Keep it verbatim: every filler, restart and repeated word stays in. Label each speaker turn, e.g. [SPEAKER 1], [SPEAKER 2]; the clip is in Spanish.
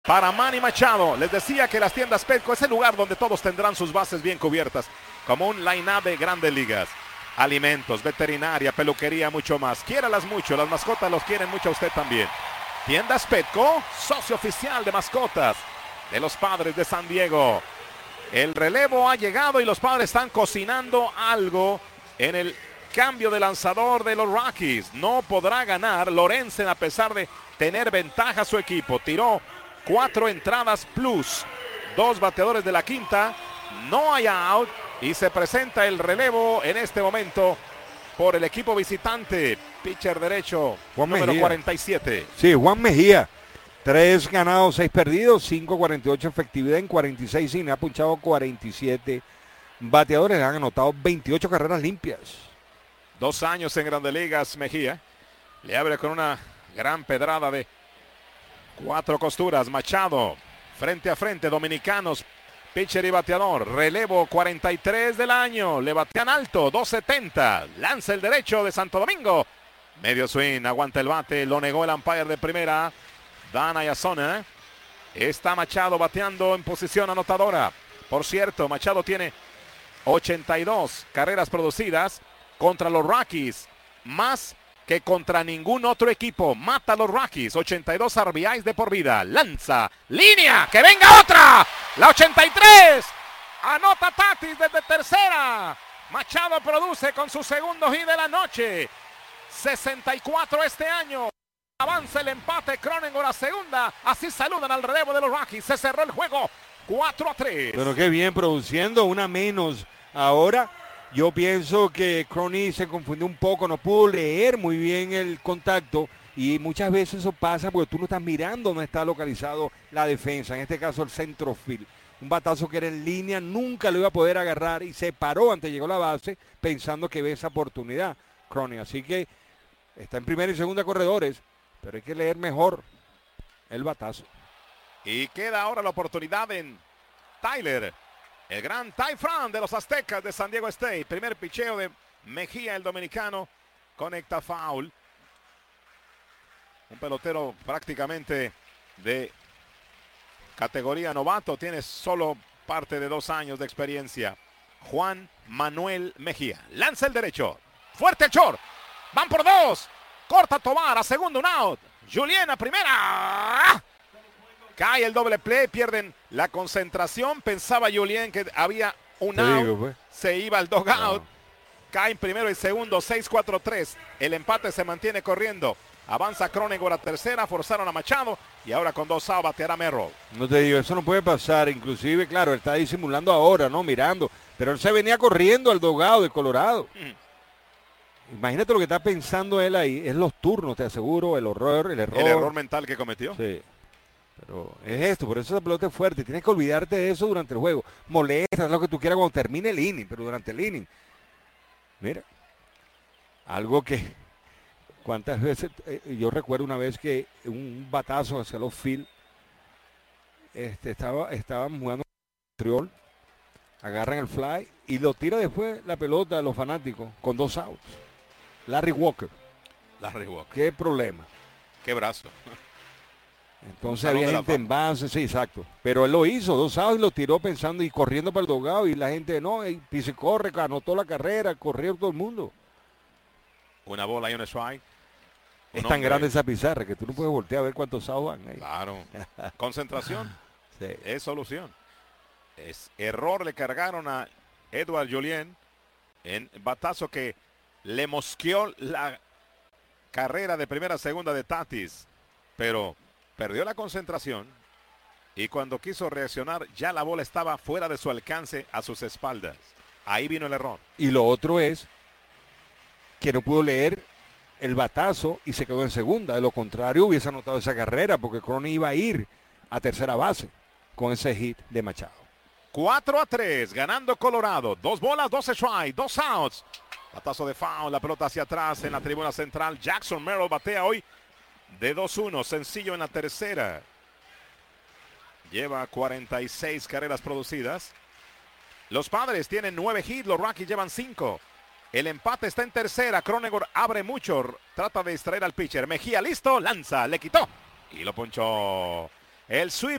[SPEAKER 1] Para Manny Machado, les decía que las tiendas Petco es el lugar donde todos tendrán sus bases bien cubiertas, como un line-up de grandes ligas. Alimentos, veterinaria, peluquería, mucho más. Quiéralas mucho, las mascotas los quieren mucho a usted también. Tiendas Petco, socio oficial de mascotas de los Padres de San Diego. El relevo ha llegado y los Padres están cocinando algo en el cambio de lanzador de los Rockies. No podrá ganar Lorenzen a pesar de tener ventaja su equipo. Tiró cuatro entradas plus, dos bateadores de la quinta, no hay out y se presenta el relevo en este momento por el equipo visitante. Pitcher derecho, Juan número Mejía. cuarenta y siete.
[SPEAKER 2] Sí, Juan Mejía. Tres ganados, seis perdidos, cinco cuarenta y ocho efectividad en cuarenta y seis innings. Ha punchado cuarenta y siete bateadores, han anotado veintiocho carreras limpias.
[SPEAKER 1] Dos años en Grandes Ligas, Mejía. Le abre con una gran pedrada de cuatro costuras. Machado, frente a frente, dominicanos, pitcher y bateador. Relevo cuarenta y tres del año. Le batean alto, dos setenta. Lanza el derecho de Santo Domingo. Medio swing, aguanta el bate, lo negó el umpire de primera. Dan Ayazona. Está Machado bateando en posición anotadora. Por cierto, Machado tiene ochenta y dos carreras producidas contra los Rockies, más que contra ningún otro equipo. Mata a los Rockies, ochenta y dos R B Is de por vida. Lanza, línea, que venga otra. La ochenta y tres. Anota Tatis desde tercera. Machado produce con su segundo hit de la noche. sesenta y cuatro este año. Avanza el empate, Cronenworth a segunda. Así saludan al relevo de los Rockies. Se cerró el juego cuatro a tres.
[SPEAKER 2] Pero qué bien produciendo, una menos. Ahora yo pienso que Crony se confundió un poco, no pudo leer muy bien el contacto. Y muchas veces eso pasa porque tú no estás mirando dónde está localizado la defensa. En este caso el centro field. Un batazo que era en línea, nunca lo iba a poder agarrar y se paró antes llegó a la base pensando que ve esa oportunidad Crony. Así que está en primera y segunda corredores. Pero hay que leer mejor el batazo.
[SPEAKER 1] Y queda ahora la oportunidad en Tyler. El gran Ty France de los Aztecas de San Diego State. Primer picheo de Mejía, el dominicano. Conecta foul. Un pelotero prácticamente de categoría novato. Tiene solo parte de dos años de experiencia. Juan Manuel Mejía. Lanza el derecho. Fuerte el short. Van por dos. Corta Tobar a segundo, un out. Julien a primera. Cae el doble play, pierden la concentración. Pensaba Julien que había un
[SPEAKER 2] Te
[SPEAKER 1] out.
[SPEAKER 2] digo, pues.
[SPEAKER 1] Se iba al dugout.
[SPEAKER 2] No.
[SPEAKER 1] Caen primero y segundo, seis cuatro tres. El empate se mantiene corriendo. Avanza Cronenworth a tercera, forzaron a Machado y ahora con dos outs bateará Merrill.
[SPEAKER 2] No te digo, eso no puede pasar. Inclusive, claro, él está disimulando ahora, ¿no? Mirando. Pero él se venía corriendo al dugout de Colorado. Mm. Imagínate lo que está pensando él ahí. Es los turnos, te aseguro, el horror, el error.
[SPEAKER 1] El error mental que cometió.
[SPEAKER 2] Sí. Pero es esto, por eso esa pelota es fuerte. Tienes que olvidarte de eso durante el juego. Molesta, es lo que tú quieras cuando termine el inning, pero durante el inning. Mira. Algo que, cuántas veces, eh, yo recuerdo una vez que un batazo hacia los field, este, estaba, estaban jugando triol, agarran el fly y lo tira después la pelota a los fanáticos con dos outs. Larry Walker.
[SPEAKER 1] Larry Walker.
[SPEAKER 2] Qué problema.
[SPEAKER 1] Qué brazo.
[SPEAKER 2] Entonces había gente en base, sí, exacto. Pero él lo hizo, dos outs y lo tiró pensando y corriendo para el dogado y la gente no, y, y se corre, anotó la carrera, corrió todo el mundo.
[SPEAKER 1] Una bola y un strike. Un
[SPEAKER 2] es tan
[SPEAKER 1] hombre.
[SPEAKER 2] grande esa pizarra que tú no puedes voltear a ver cuántos outs van ahí.
[SPEAKER 1] Claro. Concentración.
[SPEAKER 2] Sí.
[SPEAKER 1] Es solución. Es error, le cargaron a Edouard Julien en batazo que le mosqueó la carrera de primera a segunda de Tatis, pero perdió la concentración y cuando quiso reaccionar ya la bola estaba fuera de su alcance a sus espaldas. Ahí vino el error.
[SPEAKER 2] Y lo otro es que no pudo leer el batazo y se quedó en segunda. De lo contrario hubiese anotado esa carrera porque Crony iba a ir a tercera base con ese hit de Machado.
[SPEAKER 1] cuatro a tres, ganando Colorado. Dos bolas, dos strikes, dos outs. Batazo de foul, la pelota hacia atrás en la tribuna central. Jackson Merrill batea hoy de dos uno, sencillo en la tercera. Lleva cuarenta y seis carreras producidas. Los Padres tienen nueve hits, los Rockies llevan cinco. El empate está en tercera. Cronenworth abre mucho, trata de distraer al pitcher. Mejía listo, lanza, le quitó y lo ponchó. El sweep